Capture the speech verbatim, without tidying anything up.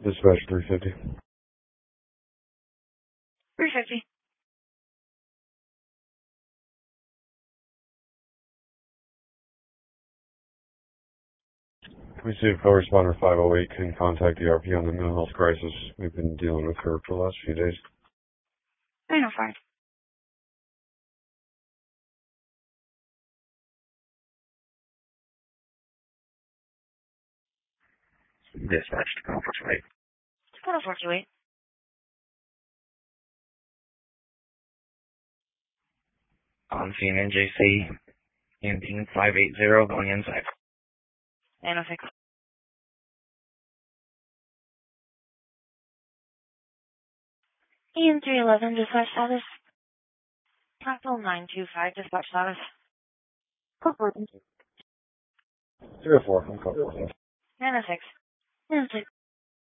Dispatch three fifty. three fifty. We see a co-responder five oh eight can contact the R P on the mental health crisis we've been dealing with her for the last few days. nine oh five. Dispatch to Call four two eight. Call four two eight. On scene N J C, Canteen five eight zero, going inside. nine oh six. Ian three eleven, dispatch status. Capital nine two five, dispatch status. Code four. Zero four. I'm code four. nine oh six. nine oh six.